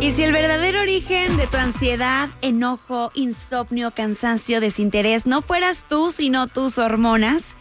Y si el verdadero origen de tu ansiedad, enojo, insomnio, cansancio, desinterés no fueras tú, sino tus hormonas,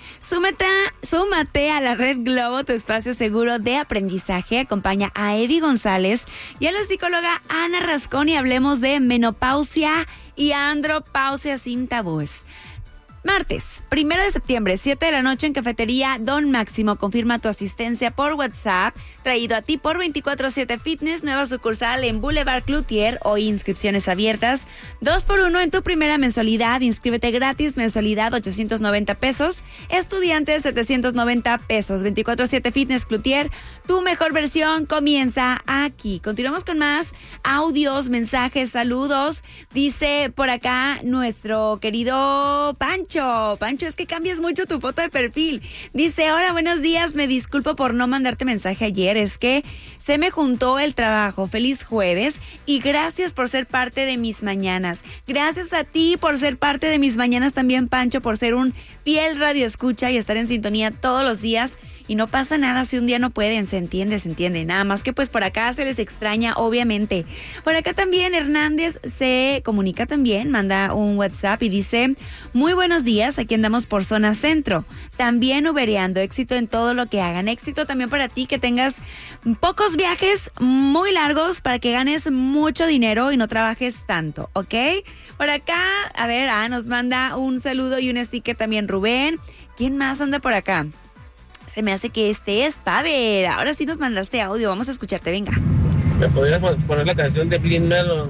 súmate a la Red Globo, tu espacio seguro de aprendizaje. Acompaña a Evi González y a la psicóloga Ana Rascón y hablemos de menopausia y andropausia sin tabúes. Martes, 1 de septiembre, 7 de la noche en Cafetería Don Máximo. Confirma tu asistencia por WhatsApp. Traído a ti por 24/7 Fitness, nueva sucursal en Boulevard Cloutier. Hoy inscripciones abiertas. 2x1 en tu primera mensualidad. Inscríbete gratis, mensualidad 890 pesos. Estudiantes 790 pesos. 24/7 Fitness Cloutier. Tu mejor versión comienza aquí. Continuamos con más audios, mensajes, saludos. Dice por acá nuestro querido Pancho, es que cambias mucho tu foto de perfil. Dice, hola, buenos días, me disculpo por no mandarte mensaje ayer, es que se me juntó el trabajo. Feliz jueves y gracias por ser parte de mis mañanas. Gracias a ti por ser parte de mis mañanas también, Pancho, por ser un fiel radioescucha y estar en sintonía todos los días. Y no pasa nada si un día no pueden, se entiende. Nada más que pues por acá se les extraña, obviamente. Por acá también Hernández se comunica también, manda un WhatsApp y dice, muy buenos días, aquí andamos por zona centro. También ubereando, éxito en todo lo que hagan. Éxito también para ti, que tengas pocos viajes muy largos para que ganes mucho dinero y no trabajes tanto, ¿ok? Por acá, a ver, nos manda un saludo y un sticker también Rubén. ¿Quién más anda por acá? Se me hace que este es Pavel. Ahora sí nos mandaste audio. Vamos a escucharte, venga. ¿Me podrías poner la canción de Blind Melon?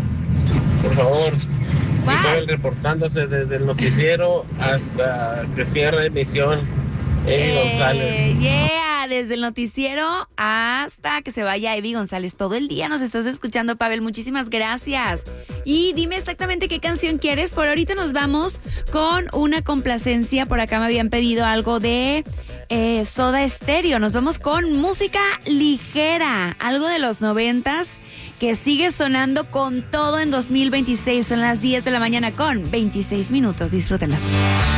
Por favor. ¿Cuál? Pavel reportándose desde el noticiero hasta que cierre emisión. Evi González. Yeah, desde el noticiero hasta que se vaya Evi González. Todo el día nos estás escuchando, Pavel. Muchísimas gracias. Y dime exactamente qué canción quieres. Por ahorita nos vamos con una complacencia. Por acá me habían pedido algo de Soda Stereo. Nos vamos con música ligera. Algo de los 90s que sigue sonando con todo en 2026. Son las 10 de la mañana con 26 minutos. Disfrútenla.